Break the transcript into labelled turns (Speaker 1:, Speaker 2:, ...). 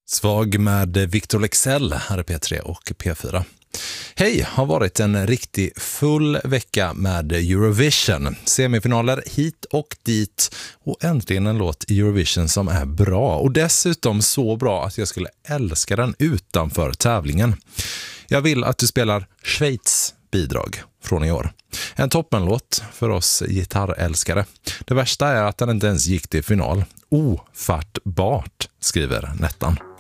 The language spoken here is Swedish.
Speaker 1: Svag med Victor Leksell, här är P3 och P4. Hej, har varit en riktigt full vecka med Eurovision. Semifinaler hit och dit och äntligen en låt i Eurovision som är bra. Och dessutom så bra att jag skulle älska den utanför tävlingen. Jag vill att du spelar Schweiz bidrag från i år. En toppenlåt för oss gitarrälskare. Det värsta är att den inte ens gick till final. Ofattbart, skriver Nettan.